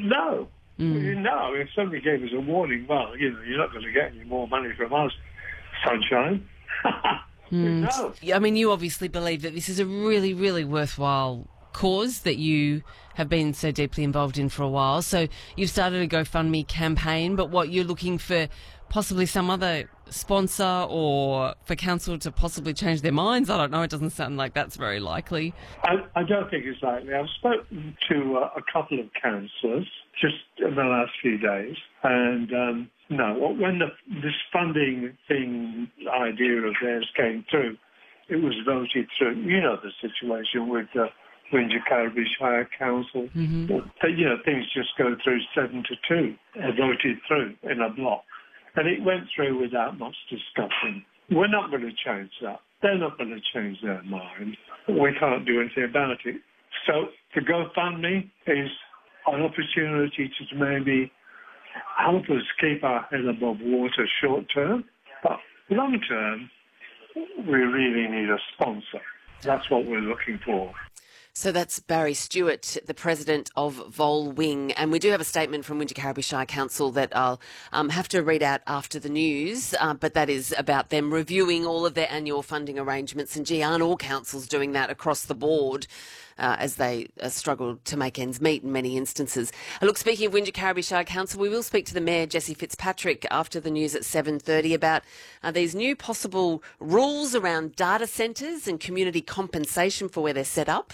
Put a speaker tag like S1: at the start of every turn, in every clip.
S1: No. No, if somebody gave us a warning, well, you're not going to get any more money from us, sunshine. No.
S2: I mean, you obviously believe that this is a really, really worthwhile cause that you have been so deeply involved in for a while. So you've started a GoFundMe campaign, but what you're looking for possibly some other sponsor or for council to possibly change their minds? I don't know. It doesn't sound like that's very likely.
S1: I don't think it's likely. I've spoken to a couple of councillors just in the last few days, and no, when this funding thing idea of theirs came through, it was voted through. You know the situation with Windsor Carriby Shire Council. Things just go through 7-2, voted through in a block. And it went through without much discussion. We're not going to change that. They're not going to change their mind. We can't do anything about it. So the GoFundMe is an opportunity to maybe help us keep our head above water short term. But long term, we really need a sponsor. That's what we're looking for.
S2: So that's Barry Stewart, the president of Vole Wing. And we do have a statement from Windsor Carriby Shire Council that I'll have to read out after the news, but that is about them reviewing all of their annual funding arrangements. And gee, aren't all councils doing that across the board as they struggle to make ends meet in many instances? Look, speaking of Windsor Carriby Shire Council, we will speak to the Mayor, Jessie Fitzpatrick, after the news at 7:30 about these new possible rules around data centres and community compensation for where they're set up.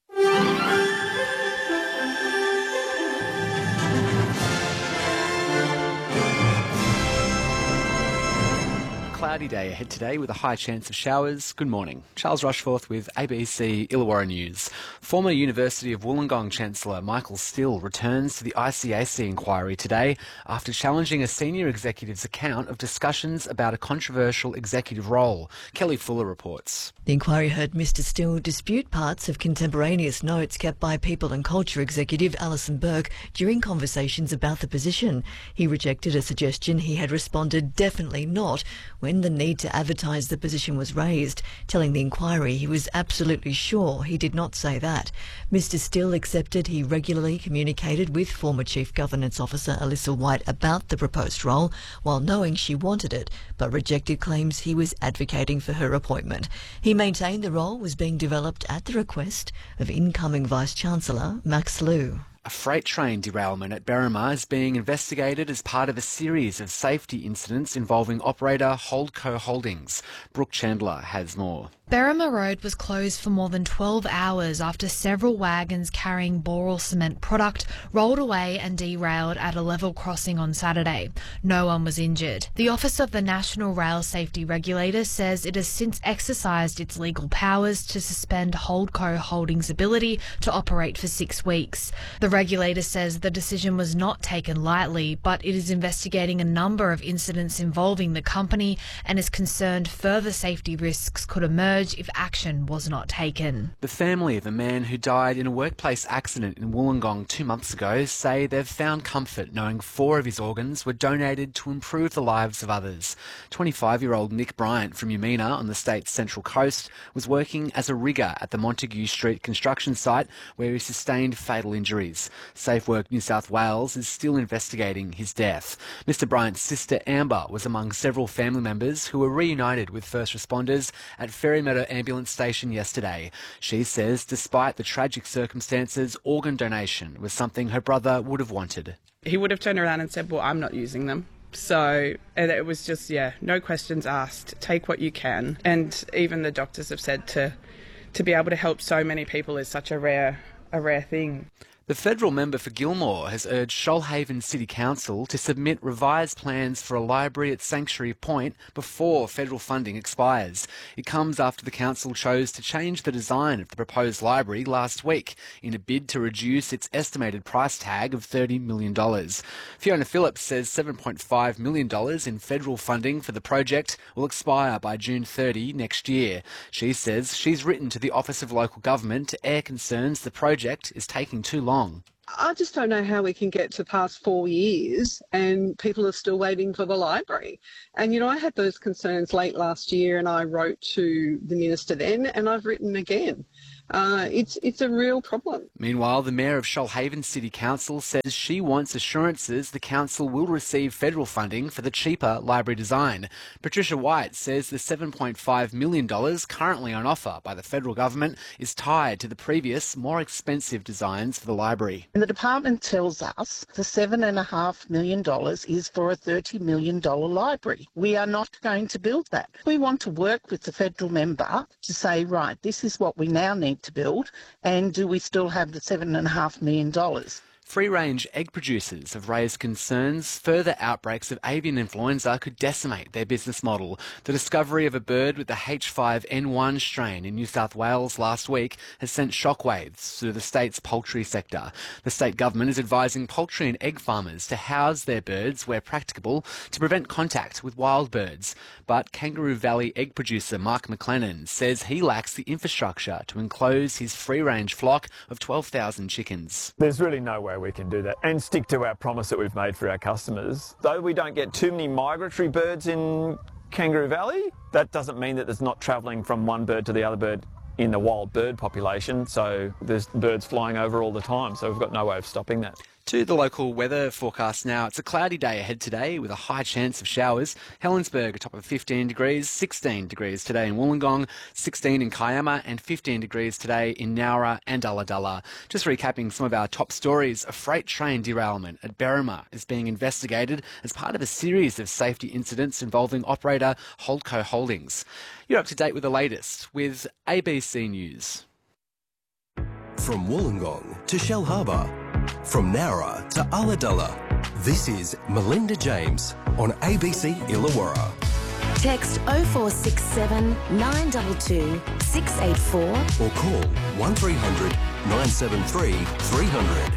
S3: Cloudy day ahead today with a high chance of showers. Good morning. Charles Rushforth with ABC Illawarra News. Former University of Wollongong Chancellor Michael Still returns to the ICAC inquiry today after challenging a senior executive's account of discussions about a controversial executive role. Kelly Fuller reports.
S4: The inquiry heard Mr Still dispute parts of contemporaneous notes kept by People and Culture Executive Alison Burke during conversations about the position. He rejected a suggestion he had responded definitely not when the need to advertise the position was raised, telling the inquiry he was absolutely sure he did not say that. Mr Still accepted he regularly communicated with former Chief Governance Officer Alyssa White about the proposed role, while knowing she wanted it, but rejected claims he was advocating for her appointment. He maintained the role was being developed at the request of incoming Vice-Chancellor Max Liu.
S3: A freight train derailment at Berrima is being investigated as part of a series of safety incidents involving operator Holdco Holdings. Brooke Chandler has more.
S5: Berrima Road was closed for more than 12 hours after several wagons carrying Boral cement product rolled away and derailed at a level crossing on Saturday. No one was injured. The Office of the National Rail Safety Regulator says it has since exercised its legal powers to suspend Holdco Holdings' ability to operate for 6 weeks. The regulator says the decision was not taken lightly, but it is investigating a number of incidents involving the company and is concerned further safety risks could emerge if action was not taken.
S3: The family of a man who died in a workplace accident in Wollongong 2 months ago say they've found comfort knowing 4 of his organs were donated to improve the lives of others. 25-year-old Nick Bryant from Yamina on the state's central coast was working as a rigger at the Montague Street construction site where he sustained fatal injuries. SafeWork New South Wales is still investigating his death. Mr Bryant's sister Amber was among several family members who were reunited with first responders at Ferry Meadow Ambulance Station yesterday. She says despite the tragic circumstances, organ donation was something her brother would have wanted.
S6: He would have turned around and said, well, I'm not using them. So and it was just, no questions asked. Take what you can. And even the doctors have said to be able to help so many people is such a rare thing.
S3: The federal member for Gilmore has urged Shoalhaven City Council to submit revised plans for a library at Sanctuary Point before federal funding expires. It comes after the council chose to change the design of the proposed library last week in a bid to reduce its estimated price tag of $30 million. Fiona Phillips says $7.5 million in federal funding for the project will expire by June 30 next year. She says she's written to the Office of Local Government to air concerns the project is taking too long.
S7: I just don't know how we can get to past 4 years and people are still waiting for the library. And, you know, I had those concerns late last year and I wrote to the minister then and I've written again. It's a real problem.
S3: Meanwhile, the Mayor of Shoalhaven City Council says she wants assurances the council will receive federal funding for the cheaper library design. Patricia White says the $7.5 million currently on offer by the federal government is tied to the previous, more expensive designs for the library.
S8: And the department tells us the $7.5 million is for a $30 million library. We are not going to build that. We want to work with the federal member to say, right, this is what we now need to build, and do we still have the $7.5 million?
S3: Free-range egg producers have raised concerns further outbreaks of avian influenza could decimate their business model. The discovery of a bird with the H5N1 strain in New South Wales last week has sent shockwaves through the state's poultry sector. The state government is advising poultry and egg farmers to house their birds where practicable to prevent contact with wild birds. But Kangaroo Valley egg producer Mark McLennan says he lacks the infrastructure to enclose his free-range flock of 12,000 chickens.
S9: There's really no way we can do that and stick to our promise that we've made for our customers. Though we don't get too many migratory birds in Kangaroo Valley, that doesn't mean that there's not travelling from one bird to the other bird in the wild bird population, so there's birds flying over all the time, so we've got no way of stopping that.
S3: To the local weather forecast now. It's a cloudy day ahead today with a high chance of showers. Helensburgh a top of 15 degrees, 16 degrees today in Wollongong, 16 in Kiama and 15 degrees today in Nowra and Ulladulla. Just recapping some of our top stories, a freight train derailment at Berrima is being investigated as part of a series of safety incidents involving operator Holdco Holdings. You're up to date with the latest with ABC News.
S10: From Wollongong to Shellharbour, from Nowra to Ulladulla, this is Melinda James on ABC Illawarra.
S11: Text 0467 922 684
S10: or call 1300 973 300.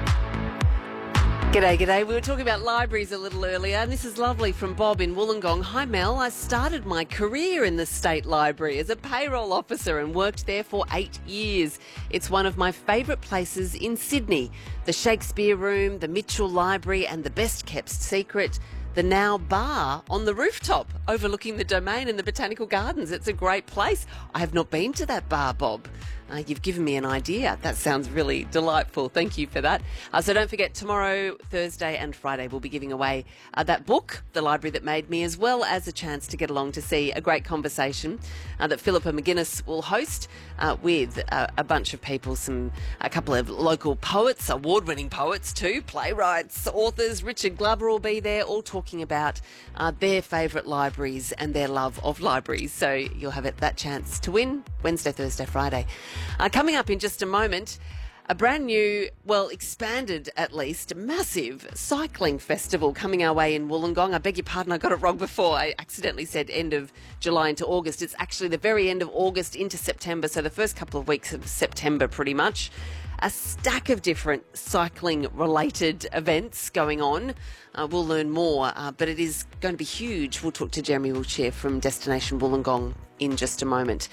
S2: G'day. We were talking about libraries a little earlier, and this is lovely from Bob in Wollongong. Hi, Mel. I started my career in the State Library as a payroll officer and worked there for 8 years. It's one of my favourite places in Sydney. The Shakespeare Room, the Mitchell Library, and the best-kept secret, the Now Bar on the rooftop overlooking the Domain and the Botanical Gardens. It's a great place. I have not been to that bar, Bob. You've given me an idea. That sounds really delightful. Thank you for that. So don't forget, tomorrow, Thursday and Friday, we'll be giving away that book, The Library That Made Me, as well as a chance to get along to see a great conversation that Philippa McGuinness will host with a bunch of people, a couple of local poets, award-winning poets too, playwrights, authors. Richard Glover will be there, all talking about their favourite libraries and their love of libraries. So you'll have that chance to win Wednesday, Thursday, Friday. Coming up in just a moment, a brand new, expanded at least, massive cycling festival coming our way in Wollongong. I beg your pardon, I got it wrong before. I accidentally said end of July into August. It's actually the very end of August into September, so the first couple of weeks of September pretty much. A stack of different cycling-related events going on. We'll learn more, but it is going to be huge. We'll talk to Jeremy Wiltshire from Destination Wollongong in just a moment.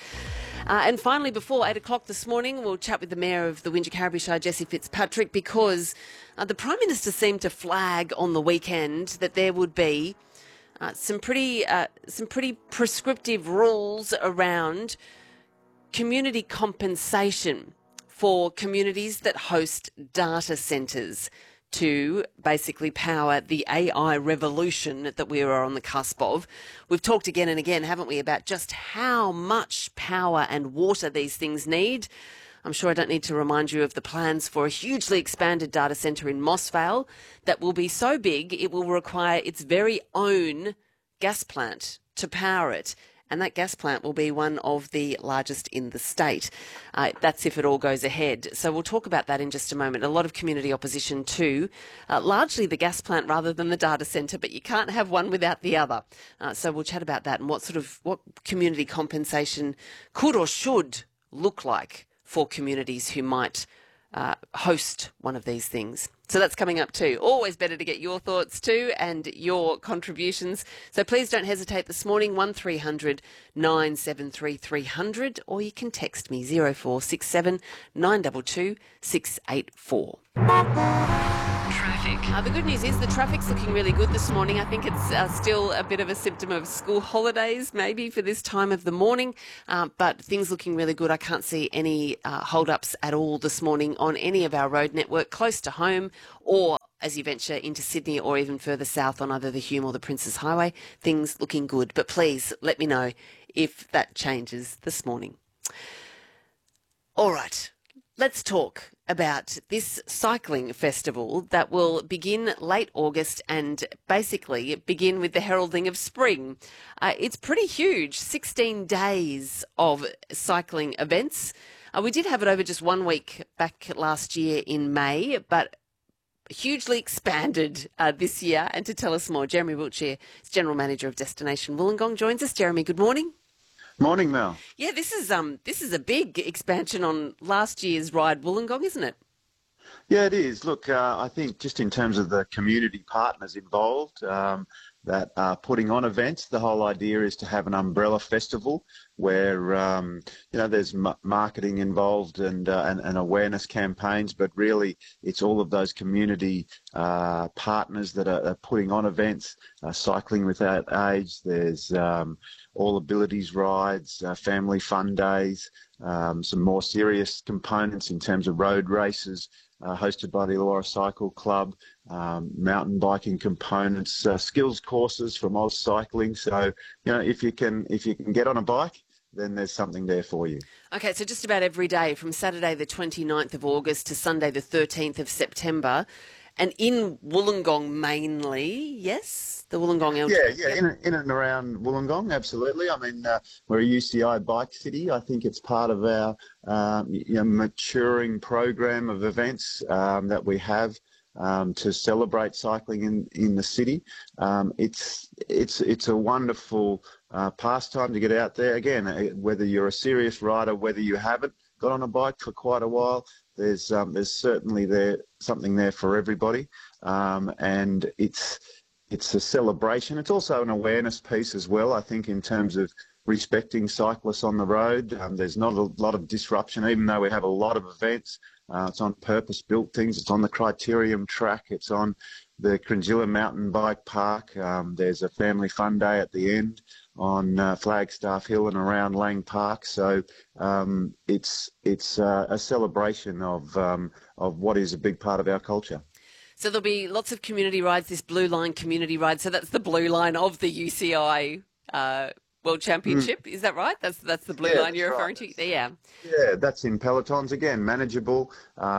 S2: And finally, before 8 o'clock this morning, we'll chat with the Mayor of the Wingecarribee Shire, Jessie Fitzpatrick, because the Prime Minister seemed to flag on the weekend that there would be some pretty prescriptive rules around community compensation for communities that host data centres to basically power the AI revolution that we are on the cusp of. We've talked again and again, haven't we, about just how much power and water these things need. I'm sure I don't need to remind you of the plans for a hugely expanded data centre in Mossvale that will be so big it will require its very own gas plant to power it. And that gas plant will be one of the largest in the state. That's if it all goes ahead. So we'll talk about that in just a moment. A lot of community opposition to largely the gas plant rather than the data centre, but you can't have one without the other. So we'll chat about that and what community compensation could or should look like for communities who might host one of these things. So that's coming up too. Always better to get your thoughts too and your contributions. So please don't hesitate this morning, 1300 973 300, or you can text me 0467 922 684. Traffic. The good news is the traffic's looking really good this morning. I think it's still a bit of a symptom of school holidays maybe for this time of the morning, but things looking really good. I can't see any hold-ups at all this morning on any of our road network close to home, or as you venture into Sydney or even further south on either the Hume or the Princes Highway. Things looking good, but please let me know if that changes this morning. All right. Let's talk about this cycling festival that will begin late August and basically begin with the heralding of spring. It's pretty huge, 16 days of cycling events. We did have it over just 1 week back last year in May, but hugely expanded this year. And to tell us more, Jeremy Wiltshire, General Manager of Destination Wollongong, joins us. Jeremy, good morning.
S12: Morning, Mel.
S2: Yeah, this is a big expansion on last year's Ride Wollongong, isn't it?
S12: Yeah, it is. Look, I think just in terms of the community partners involved that are putting on events, the whole idea is to have an umbrella festival where there's marketing involved and awareness campaigns, but really it's all of those community partners that are putting on events. Cycling Without Age, there's All Abilities rides, family fun days, some more serious components in terms of road races hosted by the Illawarra Cycle Club, mountain biking components, skills courses from Oz Cycling. So, if you can get on a bike, then there's something there for you.
S2: Okay, so just about every day from Saturday the 29th of August to Sunday the 13th of September, and in Wollongong mainly, yes? The Wollongong LGC?
S12: Yeah, in and around Wollongong, absolutely. I mean, we're a UCI bike city. I think it's part of our maturing program of events that we have to celebrate cycling in the city. It's a wonderful pastime to get out there. Again, whether you're a serious rider, whether you haven't got on a bike for quite a while, there's certainly something there for everybody, and it's a celebration. It's also an awareness piece as well, I think, in terms of respecting cyclists on the road. There's not a lot of disruption, even though we have a lot of events. It's on purpose-built things. It's on the Criterium track. It's on the Cringilla Mountain Bike Park. There's a family fun day at the end on Flagstaff Hill and around Lang Park. So it's a celebration of what is a big part of our culture.
S2: So there'll be lots of community rides, this Blue Line community ride. So that's the Blue Line of the UCI World Championship. Is that right? That's the Blue Line you're referring to? Yeah.
S12: Yeah, that's in pelotons, again, manageable,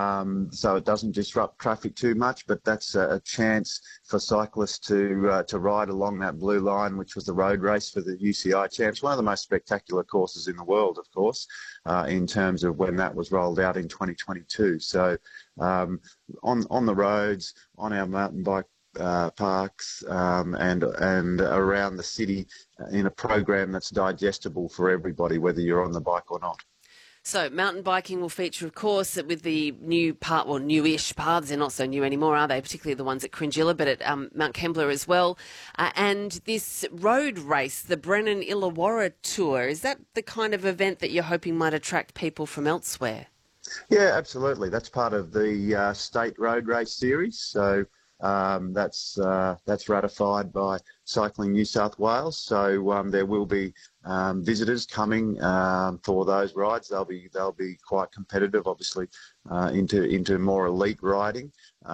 S12: so it doesn't disrupt traffic too much, but that's a chance for cyclists to ride along that Blue Line, which was the road race for the UCI Champs, one of the most spectacular courses in the world, of course, in terms of when that was rolled out in 2022. So on the roads, on our mountain bike parks and around the city in a program that's digestible for everybody, whether you're on the bike or not.
S2: So mountain biking will feature, of course, with the newish paths. They're not so new anymore, are they? Particularly the ones at Cringilla, but at Mount Kembla as well. And this road race, the Brennan Illawarra Tour, is that the kind of event that you're hoping might attract people from elsewhere?
S12: Yeah, absolutely. That's part of the state road race series. So that's ratified by Cycling New South Wales. So there will be visitors coming for those rides. They'll be quite competitive, obviously, into more elite riding.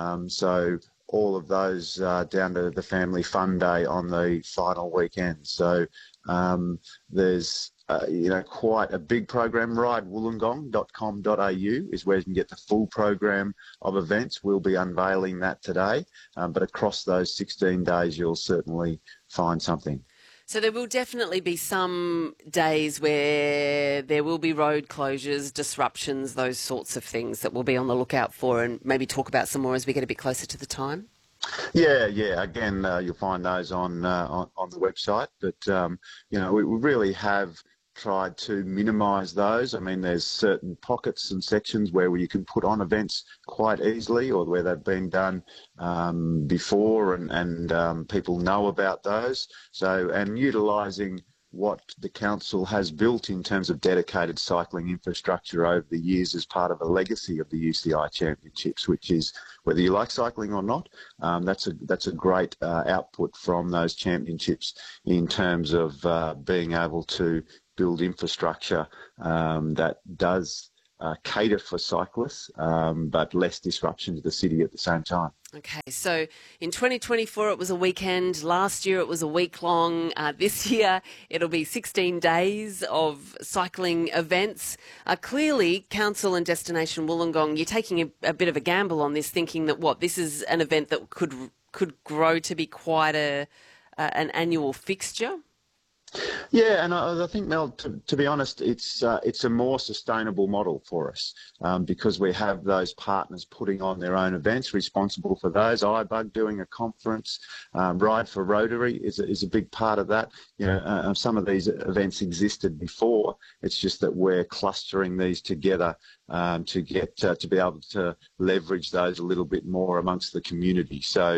S12: So all of those down to the family fun day on the final weekend. So there's quite a big program. ridewollongong.com.au is where you can get the full program of events. We'll be unveiling that today, but across those 16 days you'll certainly find something.
S2: So there will definitely be some days where there will be road closures, disruptions, those sorts of things that we'll be on the lookout for, and maybe talk about some more as we get a bit closer to the time.
S12: Yeah. Again, you'll find those on the website. But we really have tried to minimise those. I mean, there's certain pockets and sections where you can put on events quite easily, or where they've been done before, and people know about those. So, and utilising what the council has built in terms of dedicated cycling infrastructure over the years as part of a legacy of the UCI Championships, which is, whether you like cycling or not, that's a great output from those championships in terms of being able to build infrastructure that does cater for cyclists, but less disruption to the city at the same time.
S2: Okay, so in 2024 it was a weekend, last year it was a week long, this year it'll be 16 days of cycling events. Clearly, Council and Destination Wollongong, you're taking a bit of a gamble on this, thinking that this is an event that could grow to be quite an annual fixture?
S12: Yeah, and I think, Mel, to be honest, it's a more sustainable model for us because we have those partners putting on their own events, responsible for those. iBug doing a conference, Ride for Rotary is a big part of that. You know, some of these events existed before. It's just that we're clustering these together to get to be able to leverage those a little bit more amongst the community. So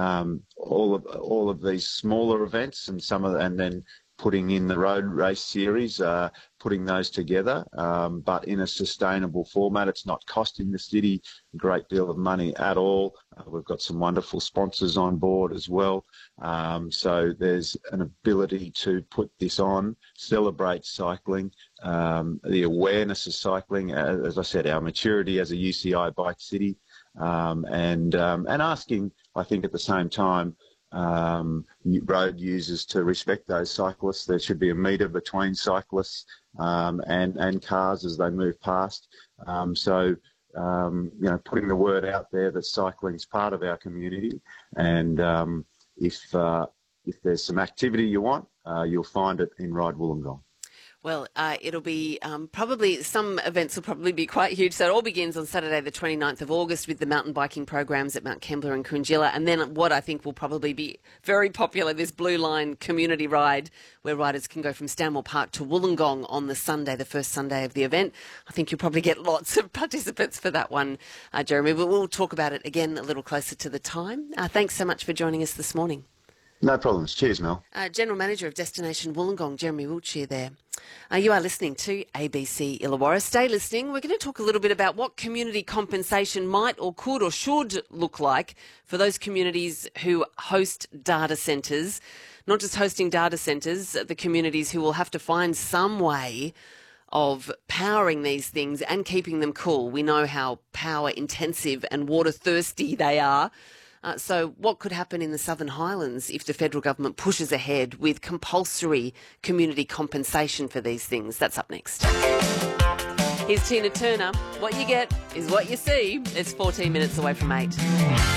S12: all of these smaller events and then putting in the road race series, putting those together, but in a sustainable format. It's not costing the city a great deal of money at all. We've got some wonderful sponsors on board as well. So there's an ability to put this on, celebrate cycling, the awareness of cycling, as I said, our maturity as a UCI bike city, and asking, I think, at the same time, road users to respect those cyclists. There should be a metre between cyclists and cars as they move past. So putting the word out there that cycling is part of our community, and if there's some activity you want, you'll find it in Ride Wollongong.
S2: Well, it'll be probably, some events will probably be quite huge. So it all begins on Saturday the 29th of August with the mountain biking programs at Mount Kembla and Coonjilla. And then what I think will probably be very popular, this Blue Line community ride, where riders can go from Stanmore Park to Wollongong on the Sunday, the first Sunday of the event. I think you'll probably get lots of participants for that one, Jeremy. But we'll talk about it again a little closer to the time. Thanks so much for joining us this morning.
S12: No problems. Cheers, Mel.
S2: General Manager of Destination Wollongong, Jeremy Wiltshire there. You are listening to ABC Illawarra. Stay listening. We're going to talk a little bit about what community compensation might or could or should look like for those communities who host data centres. Not just hosting data centres, the communities who will have to find some way of powering these things and keeping them cool. We know how power intensive and water thirsty they are. So what could happen in the Southern Highlands if the federal government pushes ahead with compulsory community compensation for these things? That's up next. Here's Tina Turner. What you get is what you see. It's 14 minutes away from 8.